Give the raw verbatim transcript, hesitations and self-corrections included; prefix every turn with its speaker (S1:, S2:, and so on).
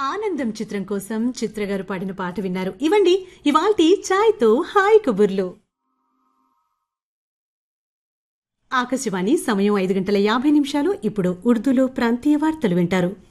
S1: ఆనందం చిత్రం కోసం చిత్ర గారు పాడిన పాట విన్నారు. ఇవండి ఇవాల్టి ఛాయ్తో హాయ్ కబుర్లు. ఆకాశవాణి సమయం ఐదు గంటల యాభై నిమిషాలు. ఇప్పుడు ఉర్దూలో ప్రాంతీయ వార్తలు వింటారు.